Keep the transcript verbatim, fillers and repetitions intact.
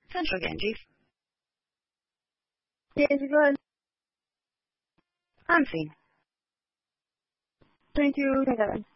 Central Ganges. Yes, go ahead. Unseen. Thank you, Tagalan.